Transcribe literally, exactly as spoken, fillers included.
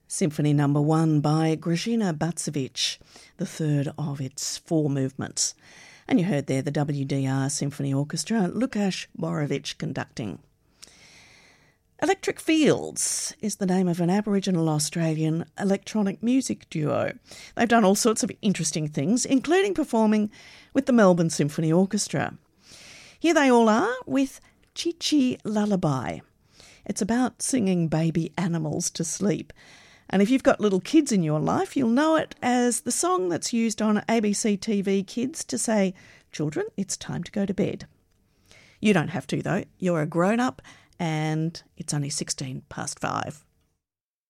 Symphony Number One by Grażyna Bacewicz, the third of its four movements. And you heard there the W D R Symphony Orchestra, Lukasz Borowicz conducting. Electric Fields is the name of an Aboriginal Australian electronic music duo. They've done all sorts of interesting things, including performing with the Melbourne Symphony Orchestra. Here they all are with Chi Chi Lullaby. It's about singing baby animals to sleep. And if you've got little kids in your life, you'll know it as the song that's used on A B C T V Kids to say, "Children, it's time to go to bed." You don't have to, though. You're a grown-up and it's only sixteen past five.